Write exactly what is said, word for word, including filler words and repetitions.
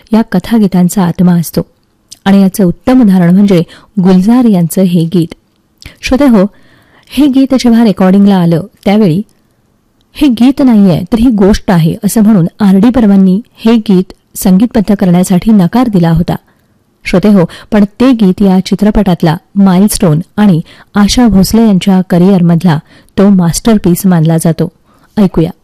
या कथागीतांचा आत्मा असतो आणि याचं उत्तम उदाहरण म्हणजे गुलजार यांचं हे गीत. श्रोते हो, हे गीत जेव्हा रेकॉर्डिंगला आलं त्यावेळी हे गीत नाहीये तर ही गोष्ट आहे असं म्हणून आर डी बर्मननी हे गीत संगीतबद्ध करण्यासाठी नकार दिला होता. श्रोते हो, पण ते गीत या चित्रपटातला माइलस्टोन आणि आशा भोसले यांच्या करिअरमधला तो मास्टरपीस मानला जातो. ऐकूया.